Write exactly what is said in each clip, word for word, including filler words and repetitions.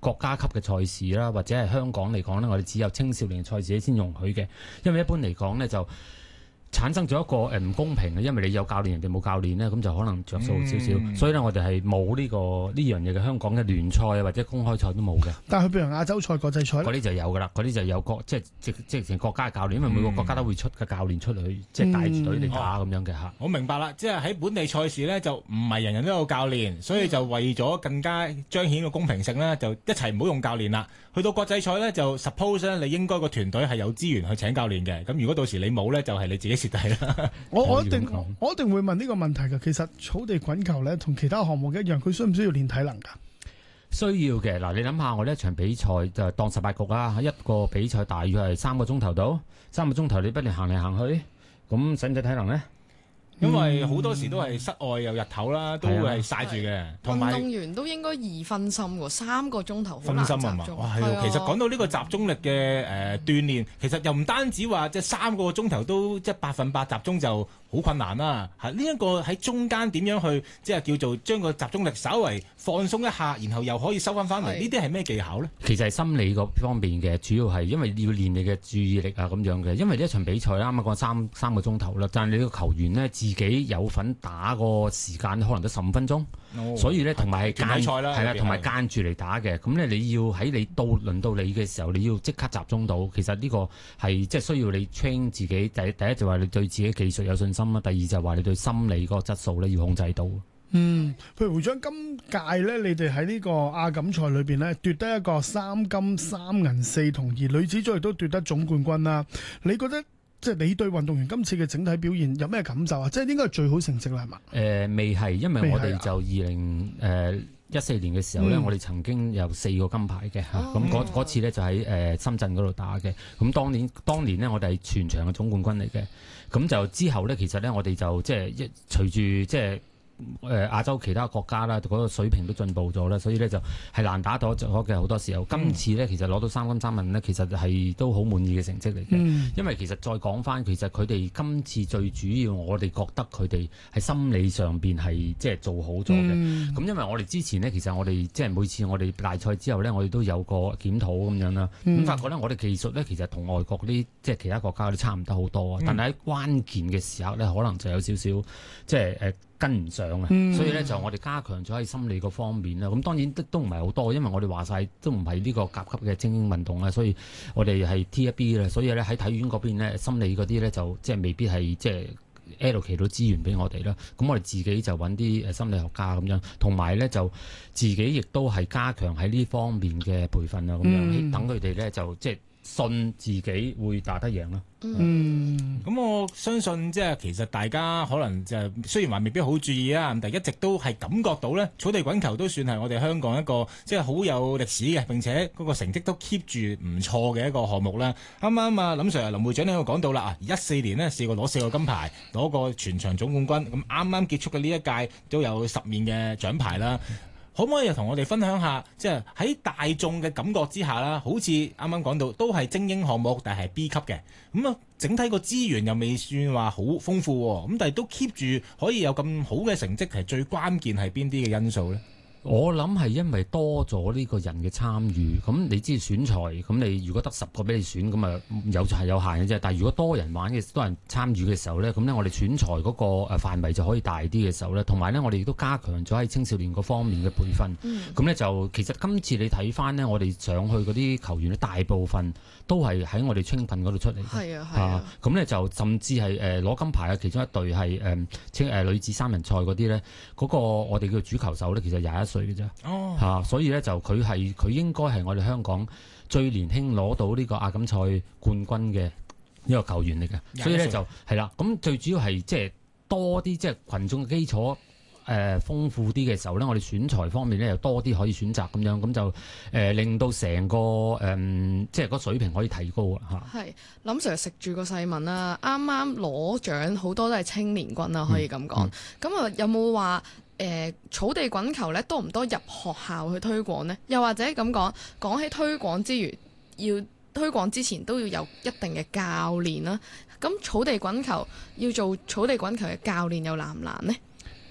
國家級嘅賽事啦，或者係香港嚟講呢，我哋只有青少年賽事先容許嘅，因為一般嚟講呢，就產生咗一個誒唔公平嘅，因為你有教練，人哋冇教練呢，咁就可能着數少少。嗯、所以呢，我哋係冇呢個呢樣嘢嘅。香港嘅聯賽或者公開賽都冇嘅。但係譬如亞洲賽、國際賽嗰啲就有㗎啦，嗰啲就有國即係即即成國家教練，因為每個國家都會出嘅教練出去，即係帶住隊嚟打咁樣嘅嚇。我明白啦，即係喺本地賽事呢，就唔係人人都有教練，所以就為咗更加彰顯個公平性呢，就一齊唔好用教練啦。去到國際賽呢，就 suppose 呢，你應該個團隊係有資源去請教練嘅。咁如果到時你冇呢，就係、是、你自己蝕底啦。我我一定我一定會問呢個問題嘅。其實草地滾球咧，同其他項目一樣，佢需唔需要練體能㗎？需要嘅。嗱，你諗下，我呢一場比賽就當十八局啦，一個比賽大約係三個鐘頭到，三個鐘頭你不斷行嚟行去，咁使唔使體能呢？因為好多時都係室外又日頭啦，都會係曬住嘅。同埋運動員都應該易分心喎，三個鐘頭好難集中。分心啊嘛，哇係啊！其實講到呢個集中力嘅誒鍛鍊，其實又唔單止話即係三個鐘頭都即係百分百集中就好困難啦。係呢一個喺中間點樣去即係叫做將個集中力稍為放鬆一下，然後又可以收翻翻嚟，呢啲係咩技巧咧？其實係心理嗰方面嘅，主要係因為要練你嘅注意力啊咁樣嘅。因為呢一場比賽啱啱講三三個鐘頭啦，但係你個球員呢，自己有份打個時間可能得十五分鐘，哦、所以咧同埋間係啦，同埋間住嚟打嘅。咁咧你要喺你到輪到你嘅時候，你要即刻集中到。其實呢個係即係需要你 train 自己。第第一就話你對自己技術有信心啦，第二就話你對心理嗰個質素咧要控制到。嗯，譬如會長今屆咧，你哋喺呢個亞錦賽裏邊咧奪得一個三金三銀四銅，而女子組亦都奪得總冠軍啦。你覺得？即係你對運動員今次嘅整體表現有咩感受啊？即係應該係最好成績啦，係嘛？誒、呃，未係，因為我哋就二零誒一四年嘅時候咧，嗯、我哋曾經有四個金牌嘅嚇。咁嗰嗰次咧就喺誒深圳嗰度打嘅。咁當年當年呢，我哋係全場嘅總冠軍嚟嘅。咁就之後咧，其實咧我哋就即係一隨住即係。誒、呃、亞洲其他國家啦，嗰、那個水平都進步咗啦，所以咧就係難打到咗嘅好多時候。今次咧其實攞到三金三銀呢，其實係都好滿意嘅成績嚟嘅。嗯、因為其實再講翻，其實佢哋今次最主要，我哋覺得佢哋喺心理上邊係即係做好咗嘅。咁、嗯、因為我哋之前呢，其實我哋即係每次我哋大賽之後呢，我哋都有個檢討咁樣啦。咁、嗯、發覺呢，我哋技術呢，其實同外國啲即係其他國家都差唔多好多啊。嗯、但係喺關鍵嘅時候呢，可能就有少少即係誒。呃跟唔上啊，嗯、所以咧就我哋加強咗喺心理嗰方面啦。咁當然都都唔係好多，因為我哋話晒都唔係呢個甲級嘅精英運動啊，所以我哋係 T 一 B 啦。所以咧喺體院嗰邊咧，心理嗰啲咧就即係未必係即係 allocate 到資源俾我哋啦。咁我哋自己就揾啲誒心理學家咁樣，同埋咧就自己亦都係加強喺呢方面嘅培訓啊，咁樣等佢哋咧就即係信自己會打得贏啦。嗯，咁我相信即係其實大家可能就雖然話未必好注意啊，但係一直都係感覺到咧，草地滾球都算係我哋香港一個即係好有歷史嘅，並且嗰個成績都 keep 住唔錯嘅一個項目啦。啱啱啊，林 Sir 林會長喺度講到啦啊，一四年呢，試過攞四個金牌，攞個全場總冠軍，咁啱啱結束嘅呢一屆都有十面嘅獎牌啦。可唔可以又同我哋分享下，即係喺大眾嘅感覺之下啦，好似啱啱講到都係精英項目，但係 B 級嘅，咁啊整體個資源又未算話好豐富喎，咁但係都 keep 住可以有咁好嘅成績，係最關鍵係邊啲嘅因素咧？我諗係因為多咗呢個人嘅參與，咁你知選材，咁你如果得十個俾你選，咁啊有就係有限嘅啫。但係如果多人玩嘅，多人參與嘅時候呢，咁呢我哋選材嗰個誒範圍就可以大啲嘅時候呢，同埋呢我哋亦都加強咗喺青少年嗰方面嘅培訓。咁呢、嗯、就其實今次你睇翻呢，我哋上去嗰啲球員呢，大部分都係喺我哋青訓嗰度出嚟。係啊係啊。咁呢、啊、就甚至係誒攞金牌嘅其中一隊係誒青誒女子三人賽嗰啲呢，嗰、嗰個我哋叫主球手呢，其實廿一歲嘅啫，嚇、哦啊，所以咧就佢係佢應該係我哋香港最年輕攞到呢個亞錦賽冠軍嘅一個球員嚟嘅，歲所以咧就係啦。咁最主要係即係多啲即係群眾嘅基礎誒、呃、豐富啲嘅時候咧，我哋選材方面咧又多啲可以選擇咁樣，咁就誒、呃、令到成個誒、呃、即係個水平可以提高啊嚇。係林 Sir 食住個細問啦，啱啱攞獎好多都係青年軍啦，可以咁講。咁啊、嗯嗯、有冇話？誒、呃、草地滾球咧多唔多入學校去推廣呢？又或者咁講，講起推廣之餘，要推廣之前都要有一定嘅教練啦。咁草地滾球要做草地滾球嘅教練又難唔難呢？誒、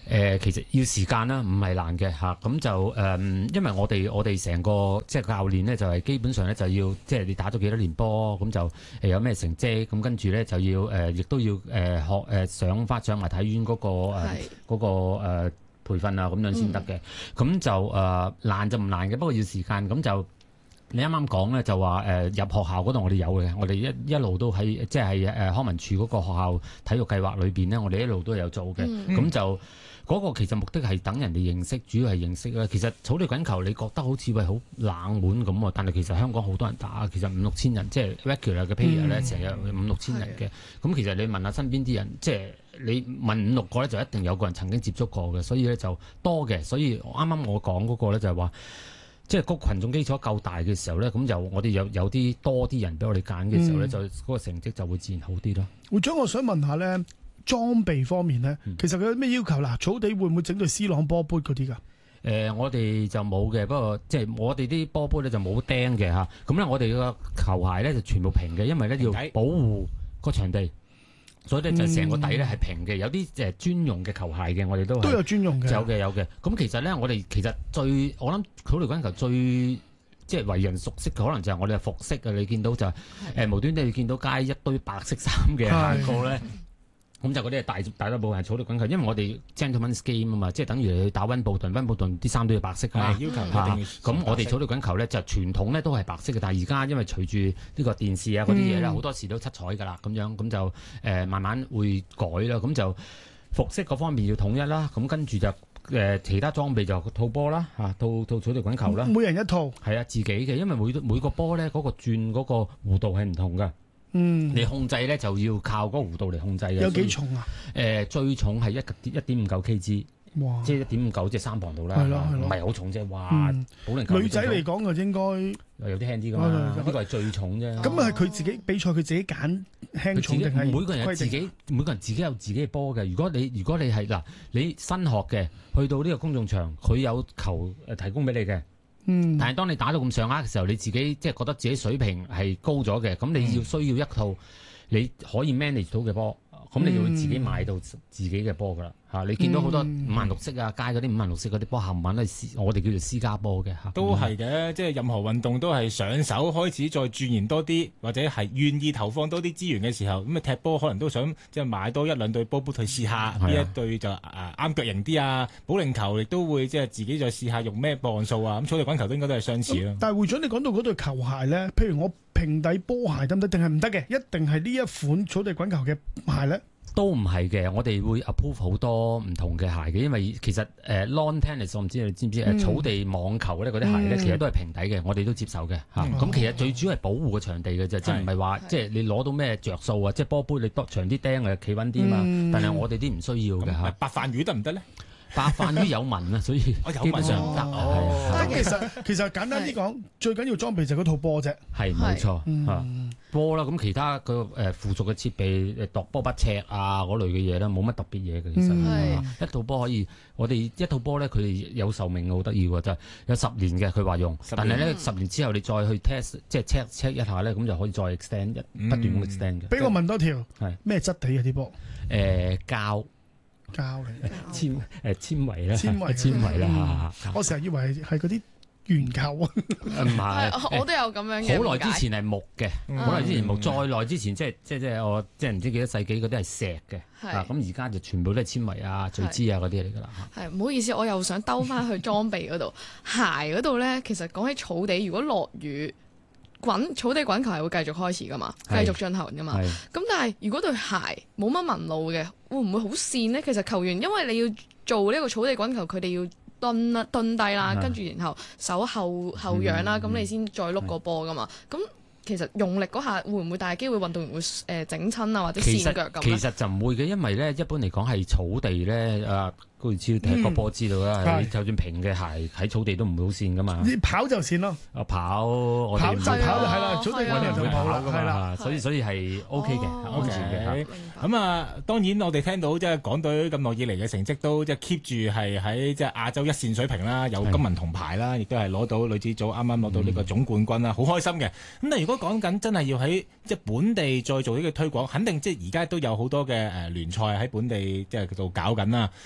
誒、呃、其實要時間啦，唔係難嘅嚇。咁、啊、就誒、嗯，因為我哋我哋成個即係教練咧，就係、是、基本上咧就要即係你打咗幾多年波，咁就誒有咩成績，咁跟住咧就要誒，亦、呃、都要誒、呃、學誒、呃、上翻上埋體院嗰、那個誒嗰、呃那個、呃、培訓啊，咁樣先得嘅。咁、嗯、就誒、呃、難就唔難嘅，不過要時間。咁就你啱啱講咧，就話誒、呃、入學校嗰度我哋有嘅，我哋一一路都喺即係誒康文署嗰個學校體育計劃裏邊咧，我哋一路都有做嘅。咁、嗯、就嗰個其實目的係等人哋認識，主要係認識啦。其實草地滾球你覺得好似喂好冷門咁喎，但係其實香港好多人打，其實五六千人，即係 regular 嘅 player 咧，成日五六千人嘅。咁其實你問下身邊啲人，即係你問五六個咧，就一定有個人曾經接觸過嘅，所以咧就多嘅。所以啱啱我講嗰個咧就係話，即係個群眾基礎夠大嘅時候咧，咁就我哋有有啲多啲人俾我哋揀嘅時候咧，嗯、就嗰個成績就會自然好啲咯。 會長，我想問下咧。裝備方面咧，其實佢有咩要求啦？草地會唔會整對 C 朗波杯嗰啲㗎？誒、 呃，我哋就冇嘅，不過即係我哋啲波杯咧就冇釘嘅嚇。咁咧，我哋個球鞋咧就全部平嘅，因為咧要保護個場地，所以咧就成個底咧係平嘅。有啲誒專用嘅球鞋嘅，我哋都都有專用嘅，有嘅有嘅。咁其實咧，我哋其實最我諗草地滾球最即係為人熟悉嘅，可能就係我哋嘅服飾啊！你見到就誒、呃、無端端你見到街一堆白色衫嘅鞋哥咧。咁就嗰啲係大大多部分係草地滾球，因為我哋 gentleman's game 啊嘛，即係等於你去打溫布頓，溫布頓啲衫都要白色㗎嘛。要求一定要。咁、啊、我哋草地滾球咧就傳統咧都係白色嘅，但係而家因為隨住呢個電視啊嗰啲嘢咧，好、嗯、多時都七彩㗎啦，咁樣咁就誒、呃、慢慢會改啦。咁就服飾嗰方面要統一啦。咁跟住就誒、呃、其他裝備就套波啦嚇，套套草地滾球啦。 每人一套。係啊，自己嘅，因為每每個波咧嗰個轉嗰個弧度係唔同㗎。嗯，你控制咧就要靠嗰個弧度嚟控制嘅。 有幾重啊？ 誒、呃，最重係一一點五九 kg，哇！即係一點五九，即係三磅度啦。係咯係咯，唔係好重啫。哇！嗯、保齡球女仔嚟講就應該有啲輕啲㗎嘛。呢個係最重啫。咁啊，係佢自己比賽，佢自己揀輕重定係每個人有自己，每個人自己有自己嘅波嘅。如果你如果你係嗱，你新學嘅，去到呢個公眾場，佢有球誒提供俾你嘅。嗯，但係當你打到咁上下嘅時候，你自己即係覺得自己水平係高咗嘅，咁你要需要一套你可以 manage 到嘅波，咁、嗯、你就會自己買到自己嘅波噶啦嚇。你見到好多五顏六色啊，街嗰啲五顏六色嗰啲波，冚唪唥都係我哋叫做私家波嘅嚇。都係嘅，即係任何運動都係上手開始再鑽研多啲，或者係願意投放多啲資源嘅時候，咁啊踢波可能都想即係買多一兩對波波去試下，呢一對就誒啱腳型啲啊。保齡球亦都會即係自己再試下用咩磅數啊。咁草地滾球都應該都係相似咯。但係會長你講到嗰對球鞋咧，譬如我平底波鞋得唔得？定係唔得嘅？一定係呢一款草地滾球嘅鞋咧？都唔係嘅，我哋會 approve 好多唔同嘅鞋嘅，因為其實誒、呃、lawn tennis 我唔知你知唔知誒、嗯、草地網球咧嗰啲鞋咧，其實都係平底嘅，我哋都接受嘅嚇。咁、嗯啊、其實最主要係保護個場地嘅啫，即係唔係話即係你攞到咩着數啊？即係波杯你多長啲釘啊，企穩啲嘛。嗯、但係我哋啲唔需要嘅嚇。白飯魚得唔得咧？白飯魚有紋啊，所以基本上唔得。咁其實其實簡單啲講，最緊要裝備就係嗰套波啫。係冇錯嚇。波啦，咁其他個誒附屬嘅設備，誒度波不尺啊嗰類嘅嘢啦，冇乜特別嘢嘅其實。嗯、一套波可以，我哋一套波咧，佢哋有壽命好得意喎，就係、有十年嘅佢話用，但係咧十年之後你再去 test，即係 check check 一下咧，咁就可以再 extend 一不斷咁 extend 嘅。俾、嗯、我問多條，係咩質地啊啲波？誒膠。膠嚟，纖誒纖維啦，纖維纖維啦嚇。我成日以為係嗰啲圓球啊，唔係，我都有咁樣嘅。好耐之前係木嘅，好耐之前木，再耐之前即係即係即係我即係唔知幾多世紀嗰啲係石嘅。係咁而家就全部都係纖維啊、聚酯啊嗰啲嚟㗎啦。係唔好意思，我又想兜翻去裝備嗰度，鞋嗰度咧，其實講起草地，如果落雨。滾草地滾球係會繼續開始噶嘛，繼續進行噶嘛。咁但係如果對鞋冇乜紋路嘅，會唔會好跣呢？其實球員因為你要做呢個草地滾球，佢哋要蹲啦、蹲低啦，跟住然後手後後仰啦，咁、嗯、你先再碌個波噶嘛。咁其實用力嗰下會唔會大機會運動員會誒整親啊，或者跣腳咁？其實就唔會嘅，因為咧一般嚟講係草地咧啊。高爾超踢個波知道啦，嗯、就算平嘅鞋喺草地都唔會好跣噶嘛。你跑就跣咯。啊跑，我哋跑就跑係啦，草地我哋唔會跑噶嘛。所以所以係 O K 嘅，安全嘅。咁啊，當然我哋聽到即係港隊咁耐以嚟嘅成績都即係 keep 住係喺即係亞洲一線水平啦，有金銀銅牌啦，亦都係攞到女子組啱啱攞到呢個總冠軍啦，好、嗯、開心嘅。咁但係如果講緊真係要喺即係本地再做呢個推廣，肯定即係而家都有好多嘅誒聯賽喺本地即係度搞緊啦，要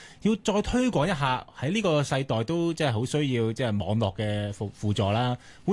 再推廣一下喺呢個世代都即係好需要即係網絡嘅輔輔助啦。會